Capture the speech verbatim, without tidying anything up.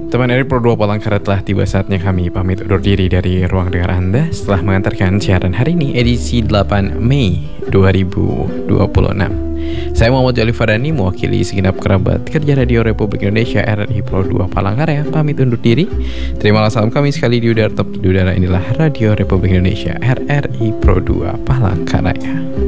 Teman dari Pro dua Palangkaraya, telah tiba saatnya kami pamit undur diri dari ruang dengar Anda setelah mengantarkan siaran hari ini edisi delapan Mei dua ribu dua puluh enam. Saya Muhammad Jalif Fardani mewakili segenap kerabat kerja Radio Republik Indonesia R R I Pro dua Palangkaraya pamit undur diri. Terimalah salam kami sekali di udara, tetap di udara. Inilah Radio Republik Indonesia R R I Pro dua Palangkaraya.